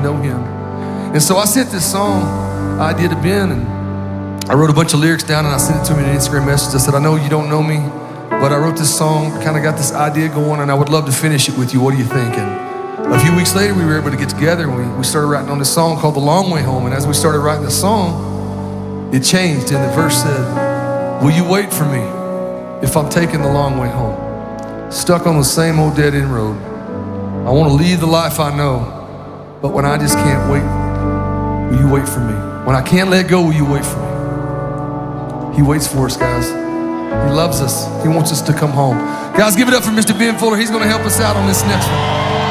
know him. And so I sent this song idea to Ben, and I wrote a bunch of lyrics down and I sent it to him in an Instagram message. I said, I know you don't know me, but I wrote this song, kind of got this idea going, and I would love to finish it with you. What do you think? And a few weeks later, we were able to get together and we started writing on this song called The Long Way Home. And as we started writing the song, it changed, and the verse said, will you wait for me if I'm taking the long way home? Stuck on the same old dead-end road. I want to leave the life I know, but when I just can't wait, will you wait for me? When I can't let go, will you wait for me? He waits for us, guys. He loves us. He wants us to come home. Guys, give it up for Mr. Ben Fuller. He's going to help us out on this next one.